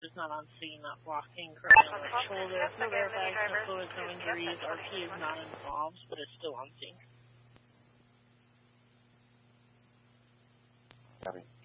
is not on scene, not blocking, currently on the shoulder. No airbags, no fluids, no injuries. RP is not involved, but is still on scene. Copy.